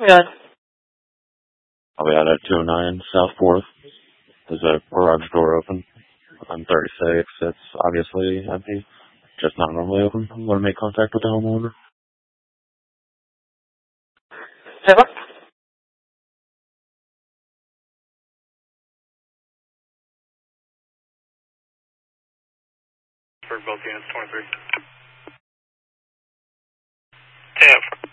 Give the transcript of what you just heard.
Good. I'll be out at 209 South 4th. There's a garage door open. I'm 36. It's obviously empty. Just not normally open. I'm going to make contact with the homeowner. Hello? For both units, 23. 10.